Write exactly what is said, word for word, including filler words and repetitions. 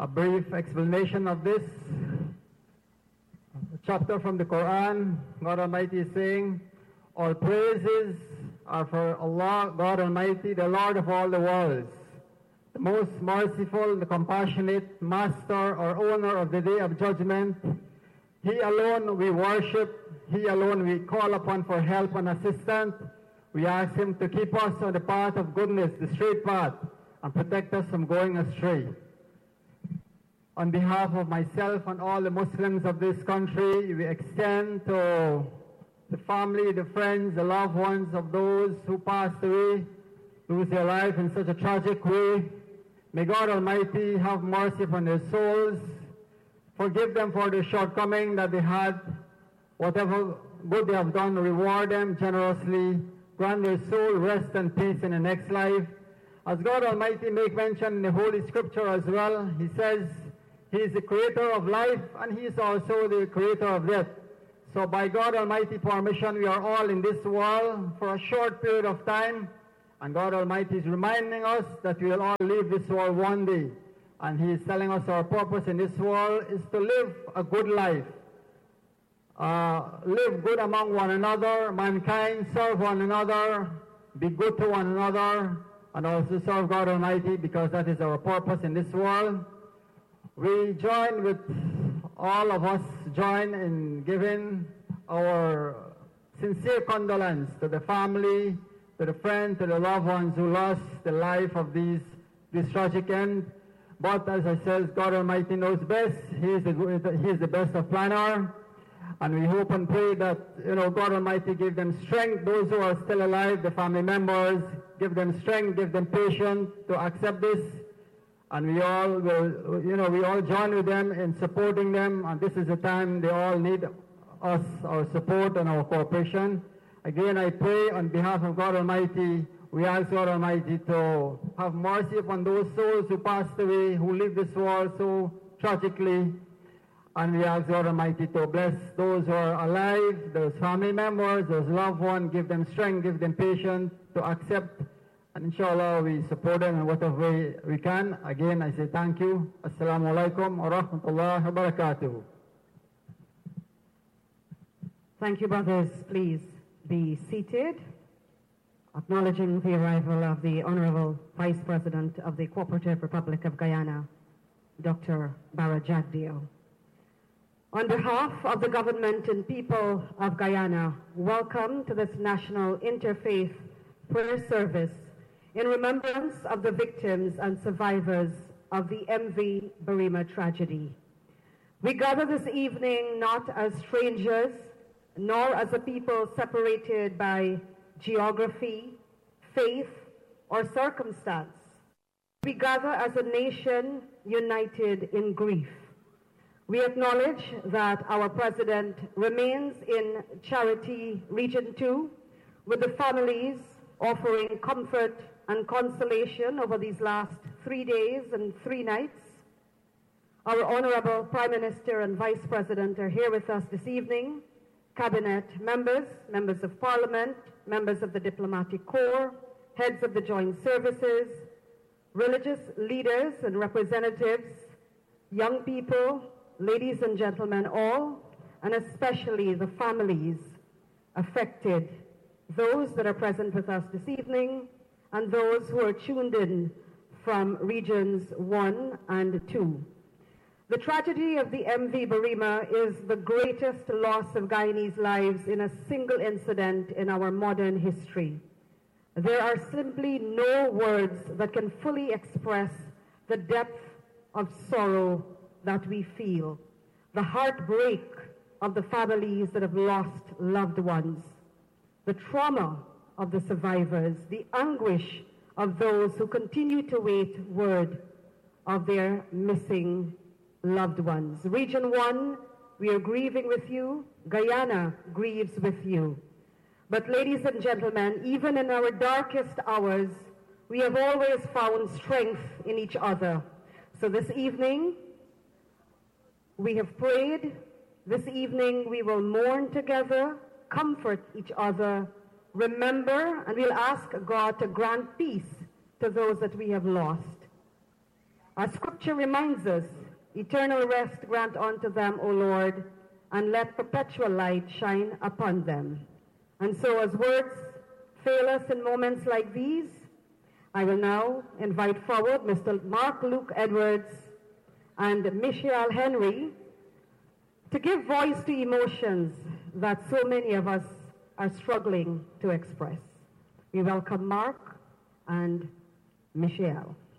a brief explanation of this chapter from the Quran. God Almighty is saying, all praises are for Allah, God Almighty, the Lord of all the worlds, the most merciful, the compassionate, master or owner of the day of judgment. He alone we worship, He alone we call upon for help and assistance. We ask Him to keep us on the path of goodness, the straight path, and protect us from going astray. On behalf of myself and all the Muslims of this country, we extend to the family, the friends, the loved ones of those who passed away, lose their life in such a tragic way. May God Almighty have mercy upon their souls, forgive them for the shortcoming that they had, whatever good they have done, reward them generously, grant their soul rest and peace in the next life. As God Almighty make mention in the Holy Scripture as well, He says He is the creator of life and He is also the creator of death. So by God Almighty permission, we are all in this world for a short period of time, and God Almighty is reminding us that we will all leave this world one day. And He is telling us our purpose in this world is to live a good life. Uh, live good among one another, mankind, serve one another, be good to one another, and also serve God Almighty, because that is our purpose in this world. We join with all of us, join in giving our sincere condolence to the family, to the friends, to the loved ones who lost the life of these, this tragic end. But as I said, God Almighty knows best. He is the, he is the best of planner. And we hope and pray that, you know, God Almighty give them strength. Those who are still alive, the family members, give them strength, give them patience to accept this. And we all will, you know, we all join with them in supporting them. And this is the time they all need us, our support and our cooperation. Again, I pray on behalf of God Almighty, we ask God Almighty to have mercy upon those souls who passed away, who live this world so tragically. And we ask God Almighty to bless those who are alive, those family members, those loved ones, give them strength, give them patience to accept. And inshallah, we support them in whatever way we can. Again, I say thank you. Assalamu alaikum wa rahmatullahi wa barakatuh. Thank you, brothers. Please be seated. Acknowledging the arrival of the Honorable Vice President of the Cooperative Republic of Guyana, Doctor Bara Jagdeo. On behalf of the government and people of Guyana, welcome to this National Interfaith Prayer Service in remembrance of the victims and survivors of the M V Birima tragedy. We gather this evening not as strangers, nor as a people separated by geography, faith, or circumstance. We gather as a nation united in grief. We acknowledge that our President remains in Charity Region two with the families, offering comfort and consolation over these last three days and three nights. Our Honorable Prime Minister and Vice President are here with us this evening, Cabinet members, members of Parliament, members of the Diplomatic Corps, heads of the joint services, religious leaders and representatives, young people, ladies and gentlemen all, and especially the families affected, those that are present with us this evening, and those who are tuned in from regions one and two. The tragedy of the M V Birima is the greatest loss of Guyanese lives in a single incident in our modern history. There are simply no words that can fully express the depth of sorrow that we feel, the heartbreak of the families that have lost loved ones, the trauma of the survivors, the anguish of those who continue to wait word of their missing loved ones. Region one, we are grieving with you. Guyana grieves with you. But ladies and gentlemen, even in our darkest hours, we have always found strength in each other. So this evening, we have prayed. This evening, we will mourn together, comfort each other, remember, and we'll ask God to grant peace to those that we have lost. As Scripture reminds us, eternal rest grant unto them, O Lord, and let perpetual light shine upon them. And so as words fail us in moments like these, I will now invite forward Mister Mark Luke Edwards and Michelle Henry to give voice to emotions that so many of us are struggling to express. We welcome Mark and Michelle.